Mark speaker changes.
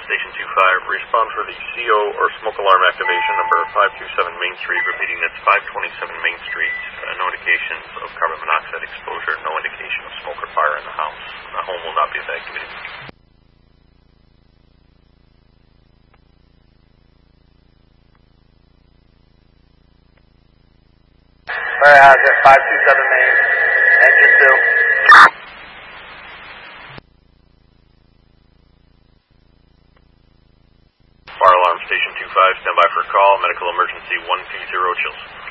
Speaker 1: Station 25. Respond for the CO or smoke alarm activation number 527 Main Street. Repeating, that's 527 Main Street. No indications of carbon monoxide exposure. No indication of smoke or fire in the house. The home will not be evacuated.
Speaker 2: Fire hazard 527 Main. Engine 2.
Speaker 1: Fire alarm station 25, stand by for a call. Medical emergency 120 Chilson.